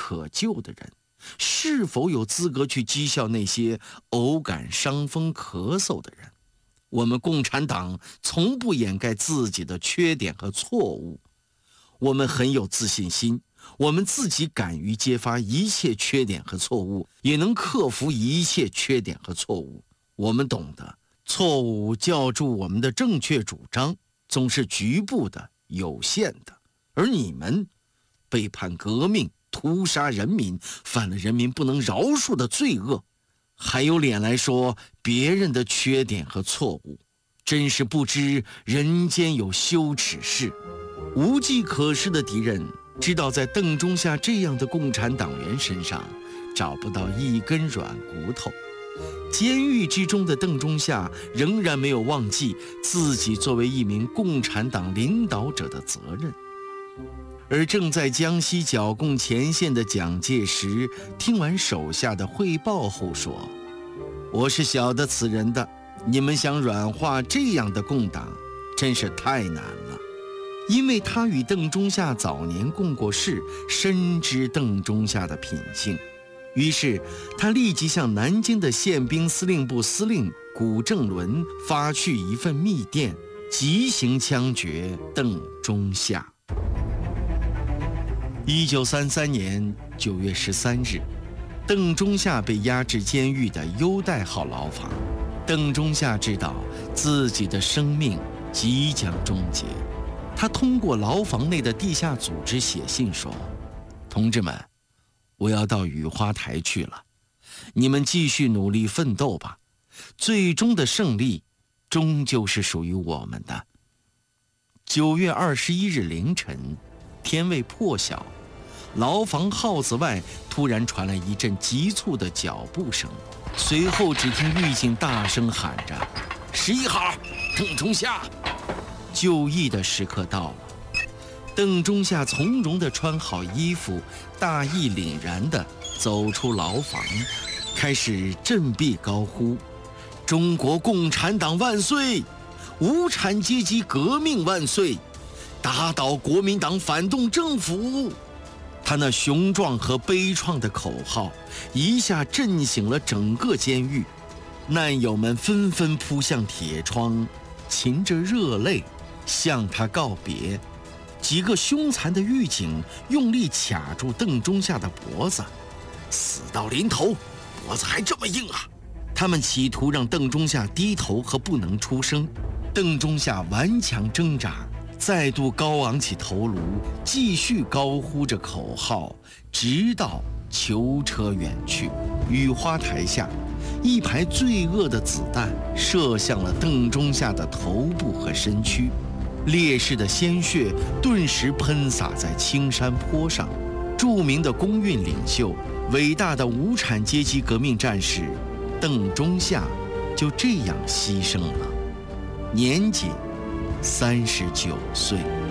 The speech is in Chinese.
可救的人，是否有资格去讥笑那些偶感伤风咳嗽的人？我们共产党从不掩盖自己的缺点和错误，我们很有自信心，我们自己敢于揭发一切缺点和错误，也能克服一切缺点和错误。我们懂得，错误叫住我们的正确主张总是局部的、有限的，而你们背叛革命，屠杀人民，犯了人民不能饶恕的罪恶，还有脸来说别人的缺点和错误，真是不知人间有羞耻事。无计可施的敌人知道在邓中夏这样的共产党员身上找不到一根软骨头。监狱之中的邓中夏仍然没有忘记自己作为一名共产党领导者的责任。而正在江西剿共前线的蒋介石听完手下的汇报后说：“我是晓得此人的，你们想软化这样的共党，真是太难了。”因为他与邓中夏早年共过事，深知邓中夏的品性，于是他立即向南京的宪兵司令部司令谷正伦发去一份密电，急行枪决邓中夏。1933年9月13日，邓中夏被押至监狱的优待号牢房。邓中夏知道自己的生命即将终结，他通过牢房内的地下组织写信说：“同志们，我要到雨花台去了，你们继续努力奋斗吧，最终的胜利终究是属于我们的。”9月21日凌晨，天未破晓，牢房号子外突然传来一阵急促的脚步声，随后只听狱警大声喊着：“11号，邓中夏！”就义的时刻到了。邓中夏从容地穿好衣服，大义凛然地走出牢房，开始振臂高呼：“中国共产党万岁！无产阶级革命万岁！打倒国民党反动政府！”他那雄壮和悲怆的口号一下震醒了整个监狱，难友们纷纷扑向铁窗，噙着热泪向他告别。几个凶残的狱警用力卡住邓中夏的脖子，死到临头，脖子还这么硬啊！他们企图让邓中夏低头和不能出声。邓中夏顽强挣扎，再度高昂起头颅，继续高呼着口号，直到囚车远去。雨花台下，一排罪恶的子弹射向了邓中夏的头部和身躯，烈士的鲜血顿时喷洒在青山坡上。著名的工运领袖，伟大的无产阶级革命战士邓中夏就这样牺牲了，年仅39岁。